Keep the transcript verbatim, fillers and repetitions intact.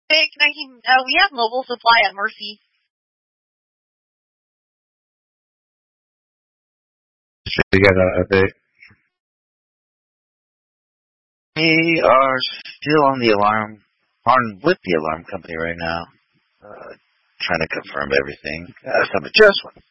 Hey, can I, uh, we have mobile supply at Murphy. We got a update. We are still on the alarm, on with the alarm company right now, uh, trying to confirm everything. Uh, so just one.